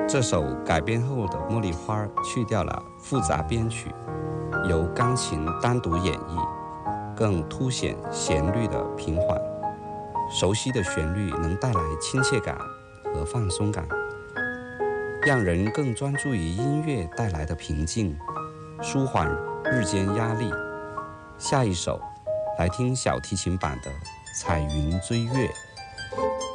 这首改编后的《茉莉花》去掉了复杂编曲，由钢琴单独演绎，更凸显旋律的平缓。熟悉的旋律能带来亲切感和放松感，让人更专注于音乐带来的平静，舒缓日间压力。下一首，来听小提琴版的《彩云追月》。